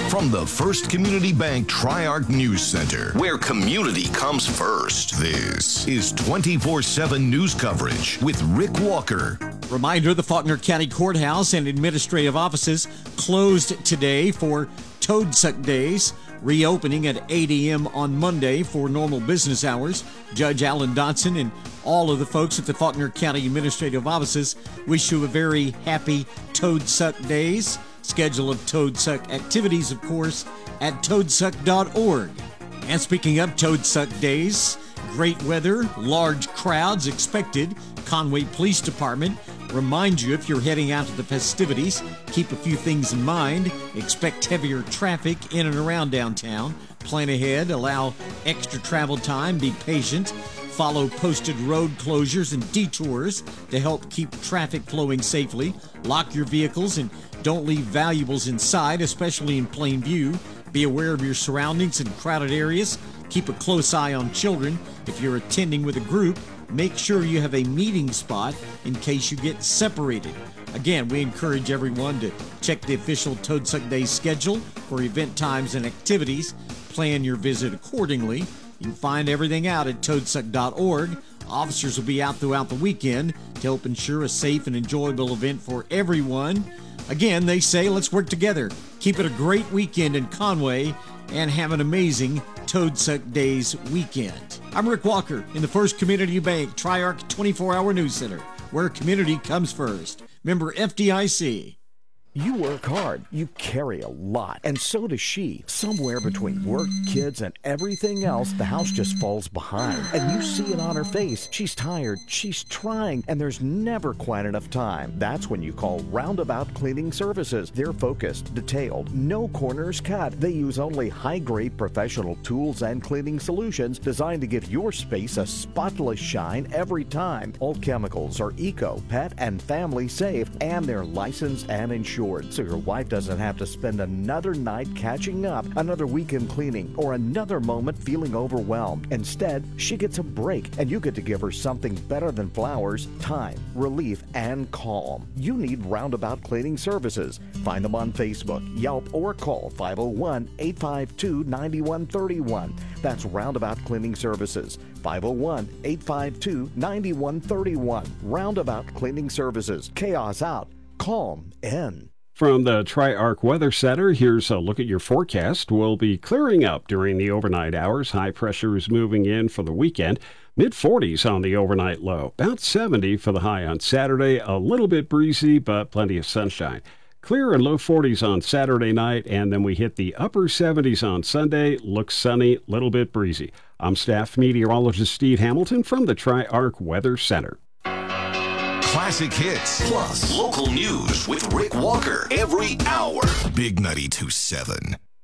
From the First Community Bank Tri-Arc News Center, where community comes first. This is 24/7 news coverage with Rick Walker. Reminder, the Faulkner County Courthouse and administrative offices closed today for Toad Suck Days, reopening at 8 a.m. on Monday for normal business hours. Judge Alan Dotson and all of the folks at the Faulkner County administrative offices wish you a very happy Toad Suck Days. Schedule of Toad Suck activities, of course, at toadsuck.org. And speaking of Toad Suck Days, great weather, large crowds expected. Conway Police Department remind you, if you're heading out to the festivities, keep a few things in mind. Expect heavier traffic in and around downtown. Plan ahead, allow extra travel time, be patient. Follow posted road closures and detours to help keep traffic flowing safely. Lock your vehicles and don't leave valuables inside, especially in plain view. Be aware of your surroundings and crowded areas. Keep a close eye on children. If you're attending with a group, make sure you have a meeting spot in case you get separated. Again, we encourage everyone to check the official Toad Suck Day schedule for event times and activities. Plan your visit accordingly. You can find everything out at toadsuck.org. Officers will be out throughout the weekend to help ensure a safe and enjoyable event for everyone. Again, they say, let's work together. Keep it a great weekend in Conway and have an amazing Toad Suck Days weekend. I'm Rick Walker in the First Community Bank Tri-Arc 24-Hour News Center, where community comes first. Member FDIC. You work hard, you carry a lot, and so does she. Somewhere between work, kids, and everything else, the house just falls behind. And you see it on her face. She's tired, she's trying, and there's never quite enough time. That's when you call Roundabout Cleaning Services. They're focused, detailed, no corners cut. They use only high-grade professional tools and cleaning solutions designed to give your space a spotless shine every time. All chemicals are eco, pet, and family safe, and they're licensed and insured. So your wife doesn't have to spend another night catching up, another weekend cleaning, or another moment feeling overwhelmed. Instead, she gets a break, and you get to give her something better than flowers: time, relief, and calm. You need Roundabout Cleaning Services. Find them on Facebook, Yelp, or call 501-852-9131. That's Roundabout Cleaning Services. 501-852-9131. Roundabout Cleaning Services. Chaos out. Calm in. From the Tri-Arc Weather Center, here's a look at your forecast. We'll be clearing up during the overnight hours. High pressure is moving in for the weekend. Mid-40s on the overnight low. About 70 for the high on Saturday. A little bit breezy, but plenty of sunshine. Clear and low 40s on Saturday night, and then we hit the upper 70s on Sunday. Looks sunny, little bit breezy. I'm staff meteorologist Steve Hamilton from the Tri-Arc Weather Center. Classic hits plus local news with Rick Walker every hour. Big 92.7.